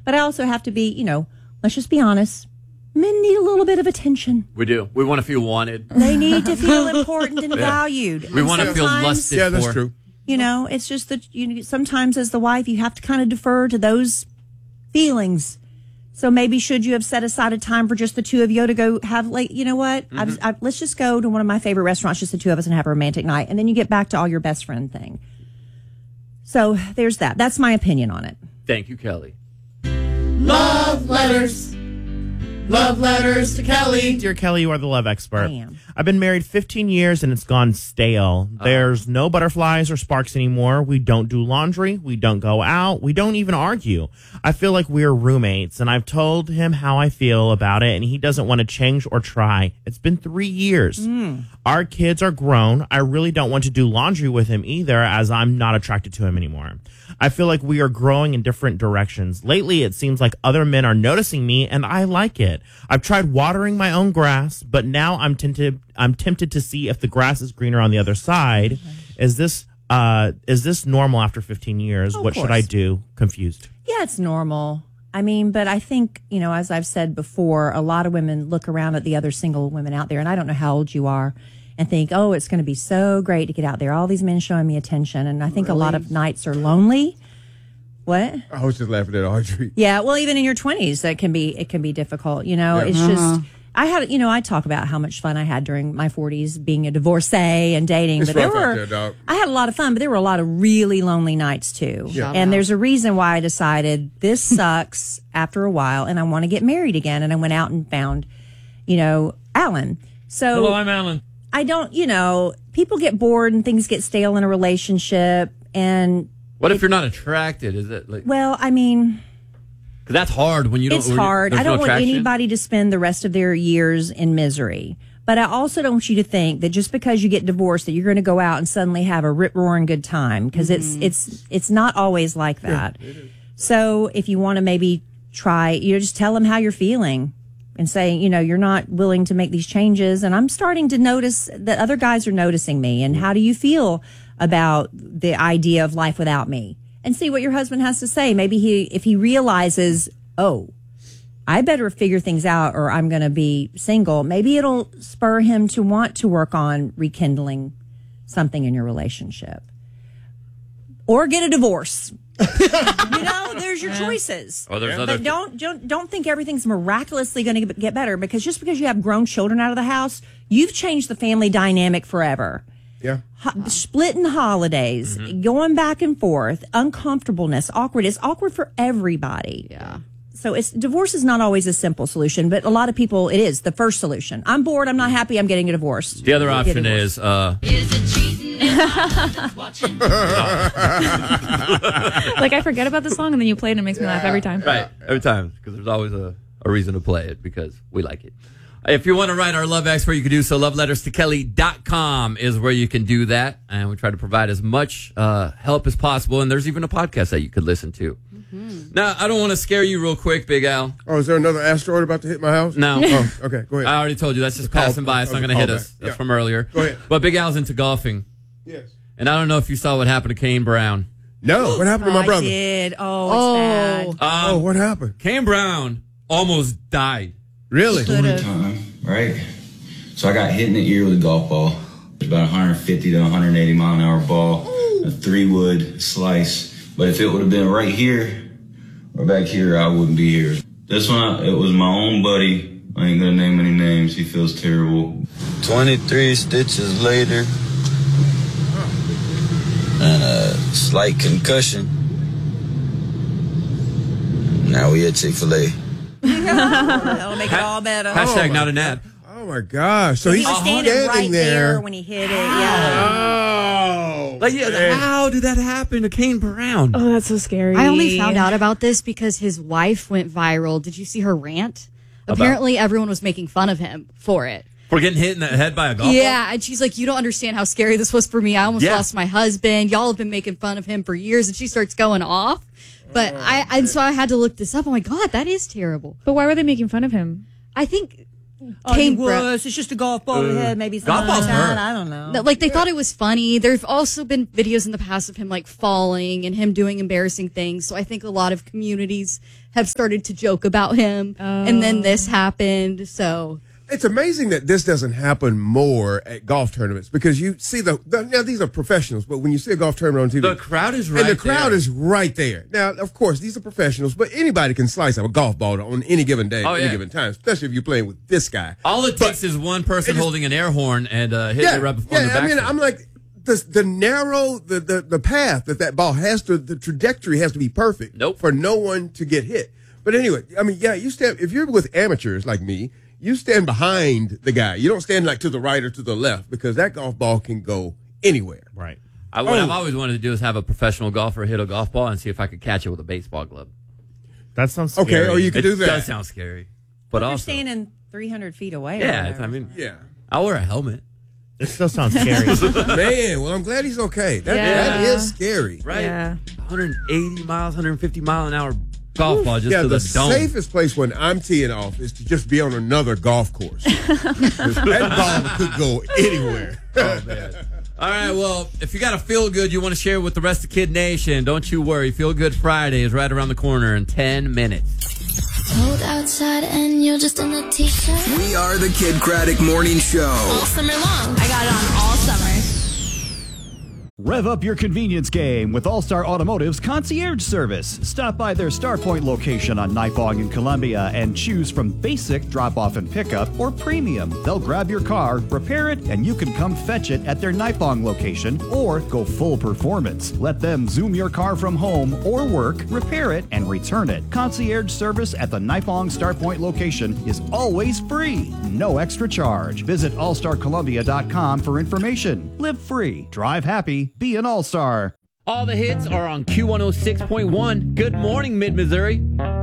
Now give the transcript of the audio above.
But I also have to be, let's just be honest. Men need a little bit of attention. We do. We want to feel wanted. They need to feel important and valued. We want to feel lusted for. Yeah, that's true. It's just that sometimes as the wife, you have to kind of defer to those feelings. So maybe should you have set aside a time for just the two of you to go have you know what? Let's just go to one of my favorite restaurants, just the two of us, and have a romantic night. And then you get back to all your best friend thing. So there's that. That's my opinion on it. Thank you, Kelly. Love letters. Love letters to Kelly. Dear Kelly, you are the love expert. I am. I've been married 15 years and it's gone stale. There's no butterflies or sparks anymore. We don't do laundry. We don't go out. We don't even argue. I feel like we're roommates, and I've told him how I feel about it, and he doesn't want to change or try. It's been 3 years. Our kids are grown. I really don't want to do laundry with him either, as I'm not attracted to him anymore. I feel like we are growing in different directions. Lately, it seems like other men are noticing me, and I like it. I've tried watering my own grass, but now I'm tempted to see if the grass is greener on the other side. Is this normal after 15 years? What should I do? Confused. Yeah, it's normal. I mean, but I think, as I've said before, a lot of women look around at the other single women out there, and I don't know how old you are, and think, oh, it's going to be so great to get out there. All these men showing me attention. And I think a lot of nights are lonely. What? I was just laughing at Audrey. Yeah, well, even in your 20s, it can be difficult. It's just, I talk about how much fun I had during my 40s being a divorcee and dating. It's but rough I had a lot of fun, but there were a lot of really lonely nights too. Yeah. And there's a reason why I decided this sucks after a while and I want to get married again. And I went out and found, Alan. So hello, I'm Alan. I don't, people get bored and things get stale in a relationship. And what if you're not attracted? Is it like? Well, I mean, because that's hard when you don't. It's hard. I don't want attraction. anybody to spend the rest of their years in misery. But I also don't want you to think that just because you get divorced that you're going to go out and suddenly have a rip-roaring good time, because it's not always like that. Yeah, so if you want to maybe try, just tell them how you're feeling. And saying, you're not willing to make these changes. And I'm starting to notice that other guys are noticing me. And how do you feel about the idea of life without me? And see what your husband has to say. Maybe if he realizes, oh, I better figure things out or I'm going to be single, maybe it'll spur him to want to work on rekindling something in your relationship. Or get a divorce. There's your choices. Oh, there's other. But don't think everything's miraculously going to get better, because just because you have grown children out of the house, you've changed the family dynamic forever. Yeah. Splitting holidays, going back and forth, uncomfortableness, awkward. It's awkward for everybody. Yeah. So divorce is not always a simple solution, but a lot of people, it is the first solution. I'm bored. I'm not happy. I'm getting a divorce. The other option is. Is it cheating? Like I forget about the song and then you play it and it makes me laugh every time. Right, every time, because there's always a reason to play it because we like it. If you want to write our love expert, you can do so. LoveLettersToKelly.com is where you can do that, and we try to provide as much help as possible. And there's even a podcast that you could listen to. Now, I don't want to scare you real quick, Big Al. Oh, is there another asteroid about to hit my house? No. Oh, okay, go ahead. I already told you that's just passing by. It's not going to hit us. That's from earlier. Go ahead. But Big Al's into golfing. Yes. And I don't know if you saw what happened to Kane Brown. No, what happened to my brother? I did. Oh, it's bad. What happened? Kane Brown almost died. Really? Time, right? So I got hit in the ear with a golf ball. It's about 150 to 180 mile an hour ball, a 3-wood slice. But if it would have been right here or back here, I wouldn't be here. This one, it was my own buddy. I ain't gonna name any names. He feels terrible. 23 stitches later and a slight concussion. Now we at Chick-fil-A. That'll make it all better. Hashtag not an ad. Oh my gosh! So he's was standing right there when he hit it. Yeah. Oh, like how did that happen to Kane Brown? Oh, that's so scary. I only found out about this because his wife went viral. Did you see her rant? Apparently, everyone was making fun of him for it. For getting hit in the head by a golf ball? Yeah, and she's like, you don't understand how scary this was for me. I almost lost my husband. Y'all have been making fun of him for years. And she starts going off. But so I had to look this up. I'm like, God, that is terrible. But why were they making fun of him? I think Kane It's just a golf ball head, maybe something golf balls like that. hurt. I don't know. Like they thought it was funny. There've also been videos in the past of him like falling and him doing embarrassing things. So I think a lot of communities have started to joke about him. And then this happened. So It's amazing that this doesn't happen more at golf tournaments because you see now these are professionals, but when you see a golf tournament on TV, The crowd is right and the crowd there. is right there. Now, of course, these are professionals, but anybody can slice up a golf ball on any given day, any given time, especially if you're playing with this guy. All it takes is one person holding an air horn and hitting it right before the back. I mean, I'm like the narrow the path that ball has to, the trajectory has to be perfect for no one to get hit. But anyway, I mean, you stand if you're with amateurs like me. You stand behind the guy. You don't stand like to the right or to the left because that golf ball can go anywhere. Right. What I've always wanted to do is have a professional golfer hit a golf ball and see if I could catch it with a baseball glove. That sounds scary. Okay, or you could do that. It does sound scary. But you're also, standing 300 feet away. yeah, I'll wear a helmet. It still sounds scary. Man, well, I'm glad he's okay. That is scary. Right? Yeah. 180 miles, 150 mile an hour golf ball just to the the dome. safest place when I'm teeing off is to just be on another golf course. That ball could go anywhere. Oh, man. All right, well, if you got a feel good you want to share with the rest of Kid Nation, don't you worry. Feel Good Friday is right around the corner in 10 minutes. Cold outside and you're just in a t-shirt. We are the Kid Craddock Morning Show. All summer long. I got it on all summer. Rev up your convenience game with All-Star Automotive's concierge service. Stop by their Starpoint location on Nipawg in Columbia and choose from basic drop-off and pickup or premium. They'll grab your car, repair it, and you can come fetch it at their Nipawg location or go full performance. Let them zoom your car from home or work, repair it, and return it. Concierge service at the Nipawg Starpoint location is always free. No extra charge. Visit allstarcolumbia.com for information. Live free. Drive happy. Be an all-star. All the hits are on Q106.1. Good morning, Mid-Missouri.